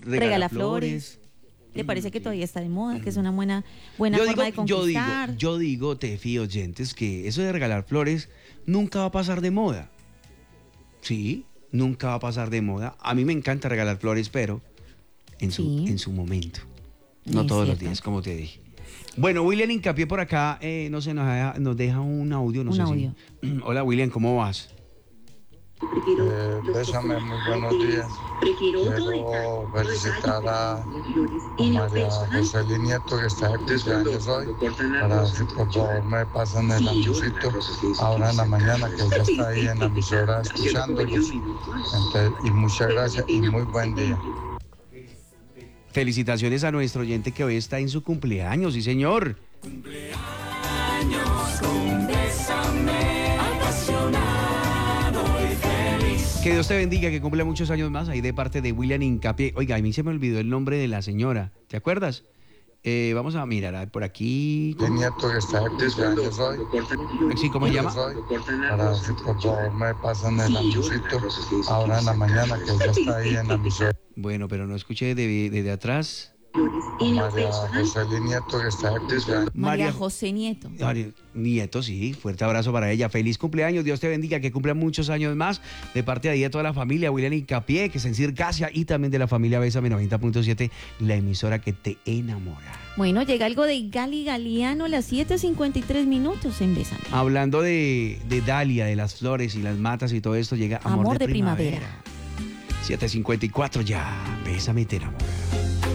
regala flores. ¿Le parece que todavía está de moda? Que es una buena forma de conquistar. Yo digo, Tefi, oyentes, que eso de regalar flores nunca va a pasar de moda. Sí, nunca va a pasar de moda. A mí me encanta regalar flores, pero en su momento. No Es todos los cierto. días, como te dije. Bueno, William Hincapié por acá, no sé, nos deja un audio. No Un sé audio. Si... Hola, William, ¿cómo vas? Bésame, muy buenos días. Quiero felicitar a María José Nieto, que está de cumpleaños hoy, para ver si por favor me pasan el anuncito ahora en la mañana, que ella está ahí en la emisora escuchándolos. Entonces, y muchas gracias y muy buen día. Felicitaciones a nuestro oyente que hoy está en su cumpleaños, sí señor. Que Dios te bendiga, que cumpla muchos años más, ahí de parte de William Hincapié. Oiga, a mí se me olvidó el nombre de la señora, ¿te acuerdas? Vamos a mirar por aquí. El nieto que está de cumpleaños hoy. Sí, ¿cómo se llama? Para ver si por favor me pasan el anuncito ahora en la mañana, que ella está ahí en la emisora. Bueno, pero no escuché desde atrás. María José Nieto, que está de cumpleaños. María José Nieto. Nieto, sí, fuerte abrazo para ella. Feliz cumpleaños, Dios te bendiga, que cumpla muchos años más. De parte de ahí de toda la familia, William Hincapié, que es en Circasia, y también de la familia Bésame 90.7, la emisora que te enamora. Bueno, llega algo de Gali Galiano a las 7:53 en Bésame. Hablando de Dalia, de las flores y las matas y todo esto, llega Amor de Primavera. 7:54 ya, Bésame te enamora.